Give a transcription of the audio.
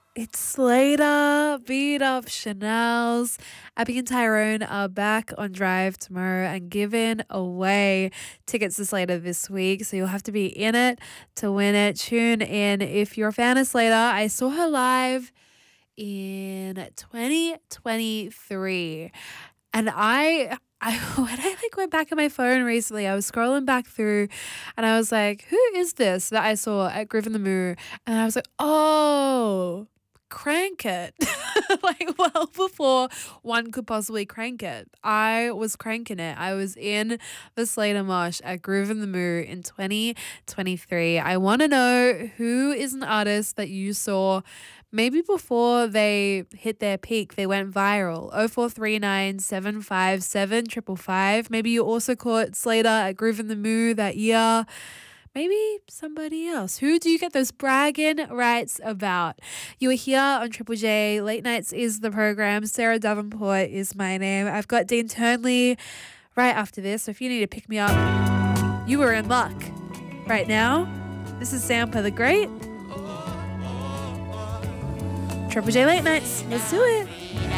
It's Slater, Beat Up Chanel's. Abby and Tyrone are back on Drive tomorrow and giving away tickets to Slater this week. So you'll have to be in it to win it. Tune in if you're a fan of Slater. I saw her live in 2023. And I when I went back on my phone recently, I was scrolling back through and I was like, who is this that I saw at Griffin the Moo? And I was like, oh, Crank It. Well before one could possibly crank it. I was cranking it. I was in the Slater Mosh at Groove in the Moo in 2023. I want to know who is an artist that you saw maybe before they hit their peak, they went viral. 0439 757 555. Maybe you also caught Slater at Groove in the Moo that year. Maybe somebody else. Who do you get those bragging rights about? You are here on Triple J. Late Nights is the program. Sarah Davenport is my name. I've got Dean Turnley right after this. So if you need to pick me up, you are in luck. Right now, this is Sampa the Great. Triple J Late Nights. Let's do it.